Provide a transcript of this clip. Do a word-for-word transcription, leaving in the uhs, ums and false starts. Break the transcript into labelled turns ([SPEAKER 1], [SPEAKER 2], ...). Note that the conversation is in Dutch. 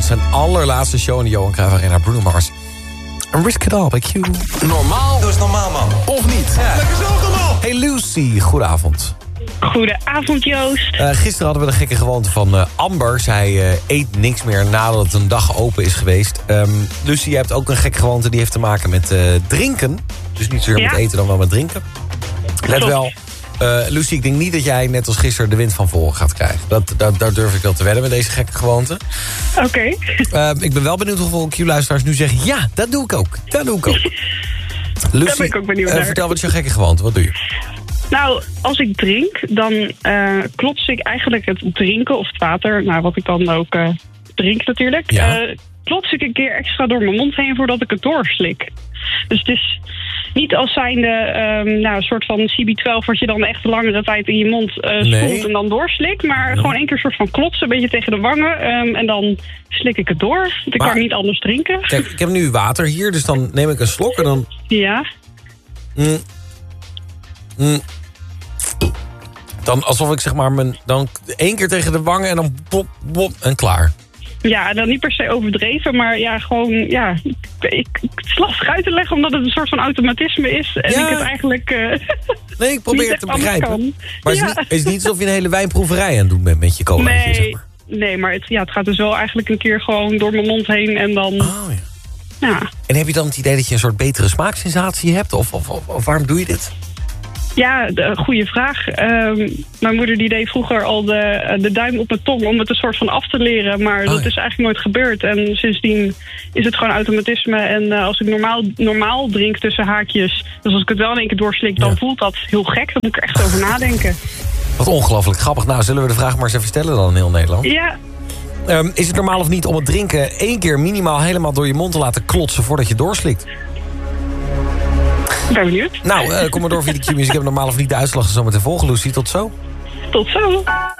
[SPEAKER 1] Zijn allerlaatste show in de Johan Cruijff Arena. Bruno Mars. En Risk It All bij Q.
[SPEAKER 2] Normaal? Doe eens normaal, man.
[SPEAKER 1] Of niet? Ja.
[SPEAKER 2] Lekker zo, normaal.
[SPEAKER 1] Hey Lucy, goedenavond.
[SPEAKER 3] Goedenavond, Joost.
[SPEAKER 1] Uh, gisteren hadden we de gekke gewoonte van uh, Amber. Zij uh, eet niks meer nadat het een dag open is geweest. Um, Lucy, jij hebt ook een gekke gewoonte die heeft te maken met uh, drinken. Dus niet zozeer
[SPEAKER 3] Ja.
[SPEAKER 1] met eten dan wel met drinken. Let
[SPEAKER 3] Klopt.
[SPEAKER 1] wel, uh, Lucy, ik denk niet dat jij net als gisteren de wind van voren gaat krijgen. Dat, dat, daar durf ik wel te wedden met deze gekke gewoonte.
[SPEAKER 3] Oké. Okay.
[SPEAKER 1] Uh, ik ben wel benieuwd hoeveel Q-luisteraars nu zeggen... ja, dat doe ik ook. Dat doe ik ook. Lucy,
[SPEAKER 3] Daar ben ik ook benieuwd
[SPEAKER 1] uh,
[SPEAKER 3] naar.
[SPEAKER 1] vertel, wat is jouw gekke gewoonte? Wat doe je?
[SPEAKER 3] Nou, als ik drink, dan uh, klots ik eigenlijk het drinken of het water... nou, wat ik dan ook uh, drink natuurlijk...
[SPEAKER 1] Ja.
[SPEAKER 3] Uh, klots ik een keer extra door mijn mond heen voordat ik het doorslik. Dus het is niet als zijnde um, nou, een soort van C B twaalf... wat je dan echt langere tijd in je mond uh, spoelt
[SPEAKER 1] Nee.
[SPEAKER 3] en dan doorslikt... maar
[SPEAKER 1] Ja.
[SPEAKER 3] gewoon één keer een soort van klotsen, een beetje tegen de wangen... Um, en dan slik ik het door. Want ik
[SPEAKER 1] Maar-
[SPEAKER 3] kan niet anders drinken.
[SPEAKER 1] Kijk, ik heb nu water hier, dus dan neem ik een slok en dan...
[SPEAKER 3] Ja.
[SPEAKER 1] Mm, mm, dan alsof ik zeg maar mijn... dan één keer tegen de wangen en dan bop, bop en klaar.
[SPEAKER 3] Ja, dan niet per se overdreven, maar ja, gewoon, ja, ik, ik, het is lastig uit te leggen omdat het een soort van automatisme is. En
[SPEAKER 1] Ja.
[SPEAKER 3] ik het eigenlijk uh,
[SPEAKER 1] Nee, ik probeer
[SPEAKER 3] niet
[SPEAKER 1] het
[SPEAKER 3] echt
[SPEAKER 1] te
[SPEAKER 3] anders
[SPEAKER 1] begrijpen.
[SPEAKER 3] kan.
[SPEAKER 1] Maar het is,
[SPEAKER 3] Ja.
[SPEAKER 1] niet, is niet alsof je een hele wijnproeverij aan het doen bent met je colaatje,
[SPEAKER 3] Nee,
[SPEAKER 1] zeg maar.
[SPEAKER 3] nee, maar het, ja, het gaat dus wel eigenlijk een keer gewoon door mijn mond heen en dan,
[SPEAKER 1] Oh, ja.
[SPEAKER 3] ja.
[SPEAKER 1] En heb je dan het idee dat je een soort betere smaaksensatie hebt? Of, of, of, of waarom doe je dit?
[SPEAKER 3] Ja, de, goede vraag. Um, mijn moeder die deed vroeger al de, de duim op mijn tong om het een soort van af te leren. Maar
[SPEAKER 1] Oh,
[SPEAKER 3] dat
[SPEAKER 1] ja.
[SPEAKER 3] is eigenlijk nooit gebeurd. En sindsdien is het gewoon automatisme. En uh, als ik normaal, normaal drink tussen haakjes, dus als ik het wel in één keer doorslik, dan
[SPEAKER 1] Ja.
[SPEAKER 3] voelt dat heel gek. Dan moet ik er echt over nadenken.
[SPEAKER 1] Wat ongelooflijk grappig. Nou, zullen we de vraag maar eens even stellen dan in heel Nederland?
[SPEAKER 3] Ja,
[SPEAKER 1] Um, is het normaal of niet om het drinken één keer minimaal helemaal door je mond te laten klotsen voordat je doorslikt?
[SPEAKER 3] ik ben benieuwd.
[SPEAKER 1] Nou, uh, kom maar door via de Q-music. Ik heb normaal of niet de uitslag zometeen volgen, Lucy. Tot zo.
[SPEAKER 3] Tot zo.